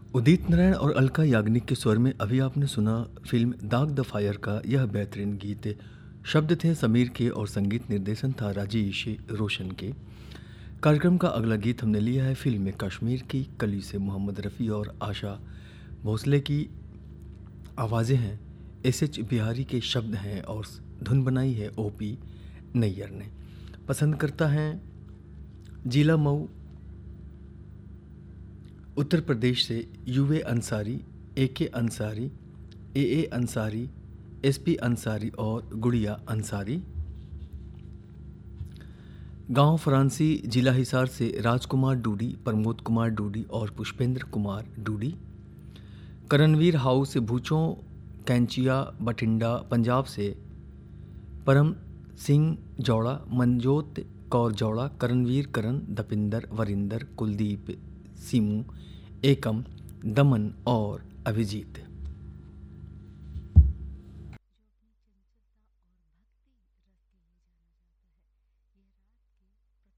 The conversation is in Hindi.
उदित नारायण और अलका याग्निक के स्वर में अभी आपने सुना फिल्म दाग द फायर का यह बेहतरीन गीत। शब्द थे समीर के और संगीत निर्देशन था राजेश रोशन के। कार्यक्रम का अगला गीत हमने लिया है फिल्म कश्मीर की कली से। मोहम्मद रफ़ी और आशा भोसले की आवाज़ें हैं, एस.एच. बिहारी के शब्द हैं और धुन बनाई है ओ.पी. नैयर ने। पसंद करता है जिला मऊ उत्तर प्रदेश से यूए अंसारी, ए.के. अंसारी, ए अंसारी, एस.पी. अंसारी और गुड़िया अंसारी। गांव फ्रांसी जिला हिसार से राजकुमार डूडी, प्रमोद कुमार डूडी और पुष्पेंद्र कुमार डूडी। करणवीर हाउस भूचों कैंचिया बठिंडा पंजाब से परम सिंह जौड़ा, मनजोत कौर जौड़ा, करणवीर करण, दपिंदर वरिंदर, कुलदीप, सीमू, एकम, दमन और अभिजीत।